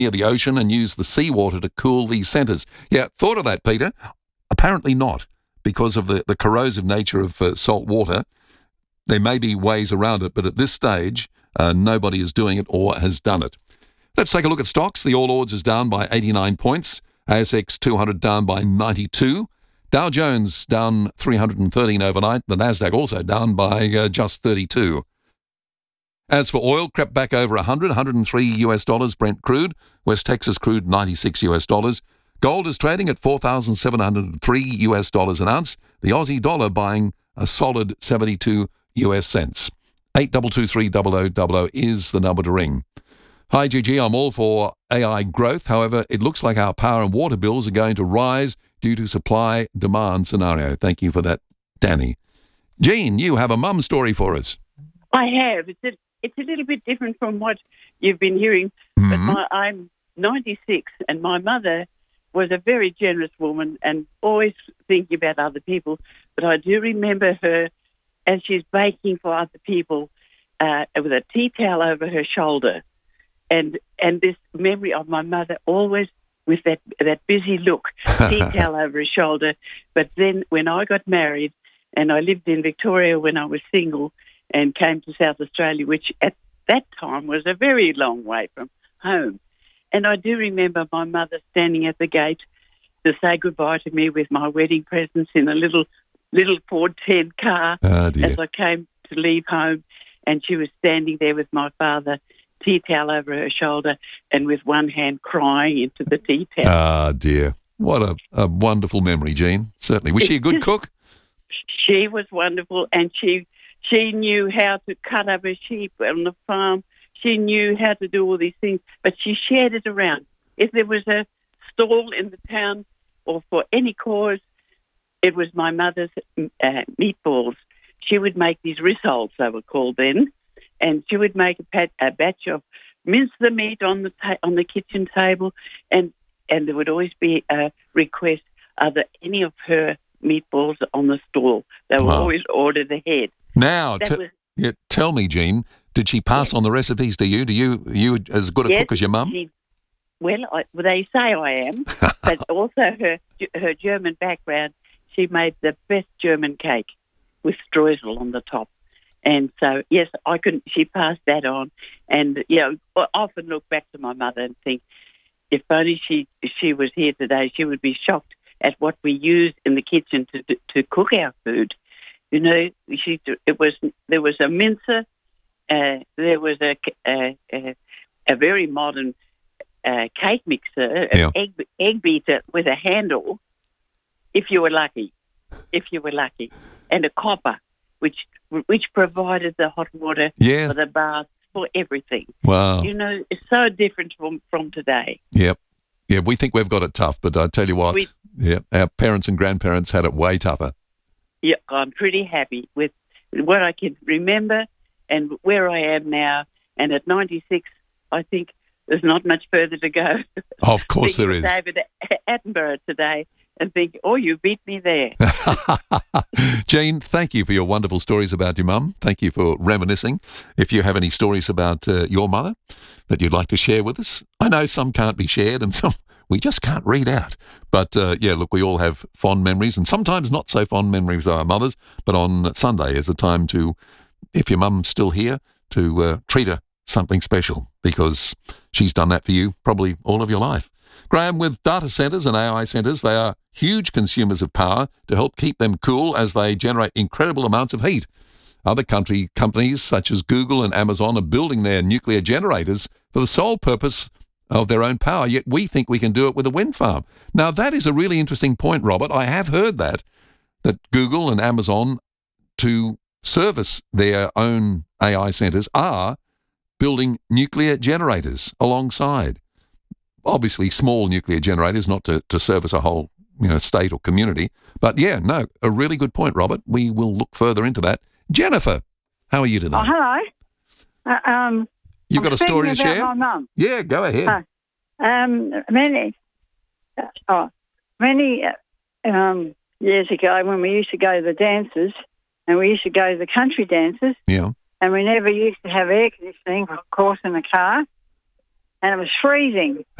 near the ocean and use the seawater to cool these centres. Yeah, thought of that, Peter? Apparently not, because of the corrosive nature of salt water. There may be ways around it, but at this stage, nobody is doing it or has done it. Let's take a look at stocks. The All Ords is down by 89 points. ASX 200 down by 92. Dow Jones down 313 overnight. The Nasdaq also down by just 32. As for oil, crept back over 103 US dollars Brent crude. West Texas crude 96 US dollars. Gold is trading at 4,703 US dollars an ounce. The Aussie dollar buying a solid 72 US cents. 8223 is the number to ring. Hi, Gigi. I'm all for AI growth. However, it looks like our power and water bills are going to rise due to supply-demand scenario. Thank you for that, Danny. Jean, you have a mum story for us. I have. It's a little bit different from what you've been hearing. But I'm 96, and my mother was a very generous woman and always thinking about other people. But I do remember her as she's baking for other people with a tea towel over her shoulder. And this memory of my mother always with that busy look, tea towel over her shoulder. But then when I got married and I lived in Victoria when I was single and came to South Australia, which at that time was a very long way from home. And I do remember my mother standing at the gate to say goodbye to me with my wedding presents in a little Ford 10 car as I came to leave home. And she was standing there with my father, tea towel over her shoulder, and with one hand crying into the tea towel. Ah, dear. What a wonderful memory, Jean. Certainly. Was she a good cook? She was wonderful, and she knew how to cut up a sheep on the farm. She knew how to do all these things, but she shared it around. If there was a stall in the town or for any cause, it was my mother's meatballs. She would make these rissoles, they were called then, and she would make a batch of mince the meat on the kitchen table, and there would always be a request: are there any of her meatballs on the stall? They were always ordered ahead. Now, tell me, Jean, did she pass on the recipes to you? Do you as good a cook as your mum? They say I am, but also her German background. She made the best German cake with streusel on the top. And so, yes, she passed that on. And, I often look back to my mother and think, if only she was here today, she would be shocked at what we use in the kitchen to cook our food. There was a mincer, there was a very modern cake mixer, an egg beater with a handle, if you were lucky, and a copper, which provided the hot water for the bath, for everything. Wow. It's so different from today. Yep. Yeah, we think we've got it tough, but I tell you what, our parents and grandparents had it way tougher. Yeah, I'm pretty happy with what I can remember and where I am now. And at 96, I think there's not much further to go. Of course there is. David Attenborough today and think, you beat me there. Jean, thank you for your wonderful stories about your mum. Thank you for reminiscing. If you have any stories about your mother that you'd like to share with us, I know some can't be shared and some we just can't read out. But, look, we all have fond memories and sometimes not so fond memories of our mothers. But on Sunday is the time to, if your mum's still here, to treat her something special because she's done that for you probably all of your life. Graham, with data centres and AI centres, they are huge consumers of power to help keep them cool as they generate incredible amounts of heat. Other companies such as Google and Amazon are building their nuclear generators for the sole purpose of their own power, yet we think we can do it with a wind farm. Now, that is a really interesting point, Robert. I have heard that Google and Amazon, to service their own AI centres, are building nuclear generators alongside. Obviously, small nuclear generators, not to service a whole state or community. But, a really good point, Robert. We will look further into that. Jennifer, how are you today? Oh, hello. You've got a story to share? My mum. Yeah, go ahead. Many years ago when we used to go to the dances and we used to go to the country dances. Yeah. And we never used to have air conditioning, of course, in the car. and it was freezing.